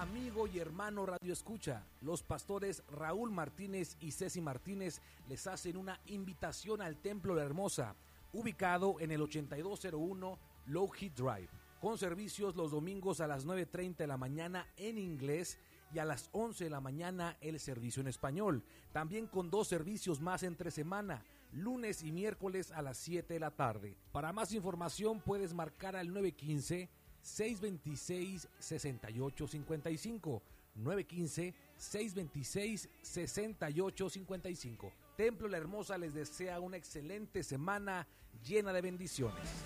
amigo y hermano Radio Escucha. Los pastores Raúl Martínez y Ceci Martínez les hacen una invitación al Templo La Hermosa, ubicado en el 8201 Lowhead Drive, con servicios los domingos a las 9:30 de la mañana en inglés y a las 11 de la mañana el servicio en español. También con 2 servicios más entre semana, lunes y miércoles a las 7 de la tarde. Para más información puedes marcar al 915-626-6855. 915-626-6855. Templo La Hermosa les desea una excelente semana llena de bendiciones.